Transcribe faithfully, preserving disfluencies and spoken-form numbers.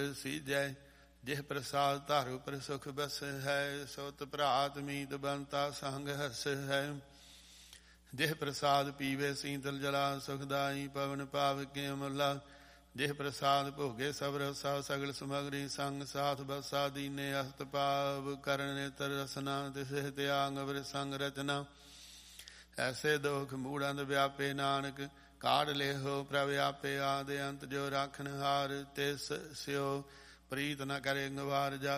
ਸੀਜੈ। ਜਿਹ ਪ੍ਰਸਾਦ ਧਾਰ ਉਪਰ ਸੁਖ ਬਸ ਹੈ। ਸੁਤ ਭਰਾਤ ਮੀਤ ਬੰਤਾ ਸੰਗ ਹਸ ਹੈ। ਜਿਹ ਪ੍ਰਸਾਦ ਪੀਵੇ ਸੀਤਲ ਜਲਾ ਸੁਖਦਾਈ ਪਵਨ ਪਾਵਕੇ ਅਮਲਾ। ਜਿਹ ਪ੍ਰਸਾਦ ਭੋਗੇ ਸਭ ਰਸਾ ਸਗਲ ਸਮਗਰੀ ਸੰਗ ਸਾਥ ਬਸਾ ਦੀਨੇ ਹਸਤ ਪਾਵ ਕਰਨ ਨੇਤਰ ਰਸਨਾ ਤਿਸਹਿ ਤਿਆਗ ਅਵਰ ਸੰਗ ਰਚਨਾ। ਐਸੇ ਦੋਖ ਮੂੜੰਦ ਵਿਆਪੇ ਨਾਨਕ ਕਾਢ ਲੇਹੋ ਪ੍ਰਭ ਆਪੇ ਆਦਿ ਅੰਤ ਜੋ ਰਾਖਨ ਹਾਰ ਤਿਸ ਸਿਓ ਪ੍ਰੀਤ ਨ ਕਰੇ ਗਵਾਰ ਜਾ